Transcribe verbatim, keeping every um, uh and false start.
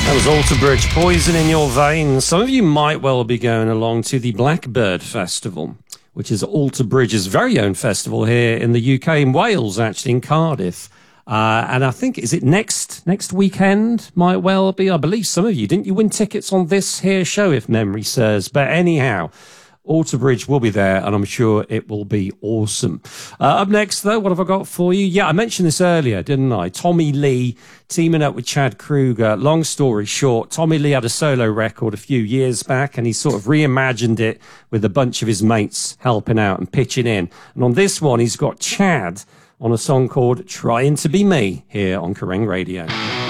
That was Alter Bridge, Poison in Your Veins. Some of you might well be going along to the Blackbird Festival, which is Alter Bridge's very own festival here in the U K, in Wales, actually, in Cardiff. Uh, and I think, is it next next weekend? Might well be. I believe some of you, didn't you win tickets on this here show, if memory serves? But anyhow, Alter Bridge will be there, and I'm sure it will be awesome. Uh, up next, though, what have I got for you? Yeah, I mentioned this earlier, didn't I? Tommy Lee teaming up with Chad Kruger. Long story short, Tommy Lee had a solo record a few years back, and he sort of reimagined it with a bunch of his mates helping out and pitching in. And on this one, he's got Chad on a song called Trying to Be Me here on Kerrang Radio.